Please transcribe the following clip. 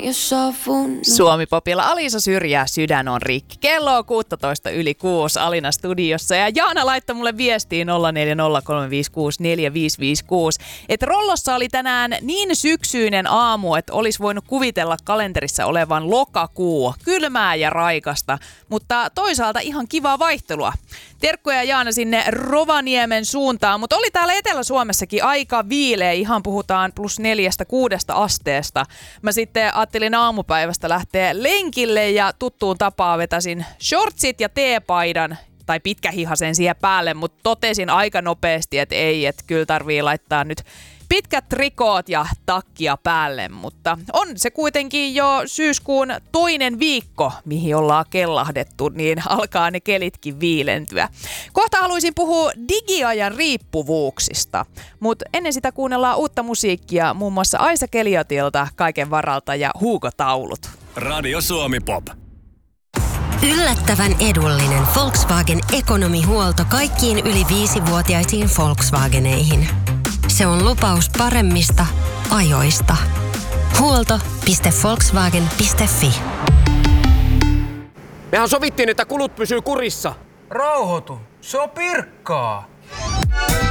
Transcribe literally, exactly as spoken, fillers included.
Suomi-popilla Alisa Syrjää Sydän on rikki. Kello on kuusitoista yli kuusi Alina studiossa ja Jaana laittoi mulle viestiin nolla neljä nolla kolme viisi kuusi neljä viisi viisi kuusi, että Rollossa oli tänään niin syksyinen aamu, että olisi voinut kuvitella kalenterissa olevan lokakuu, kylmää ja raikasta, mutta toisaalta ihan kivaa vaihtelua. Terkkuja Jaana sinne Rovaniemen suuntaan, mutta oli täällä Etelä-Suomessakin aika viileä, ihan puhutaan plus neljästä kuudesta asteesta. Mä sitten ajattelin aamupäivästä lähteä lenkille ja tuttuun tapaan vetäsin shortsit ja teepaidan tai pitkähihasen siihen päälle, mutta totesin aika nopeasti, että ei, että kyllä tarvii laittaa nyt pitkät trikoot ja takkia päälle, mutta on se kuitenkin jo syyskuun toinen viikko, mihin ollaan kellahdettu, niin alkaa ne kelitkin viilentyä. Kohta haluaisin puhua digiajan riippuvuuksista, mutta ennen sitä kuunnellaan uutta musiikkia, muun muassa Aisa Keliotilta Kaiken varalta ja Hugo Taulut. Radio Suomi Pop. Yllättävän edullinen Volkswagen ekonomihuolto kaikkiin yli viisivuotiaisiin Volkswageneihin. Se on lupaus paremmista ajoista. Huolto piste volkswagen piste fi. Mehän sovittiin, että kulut pysyy kurissa. Rauhoitu, se on pirkkaa.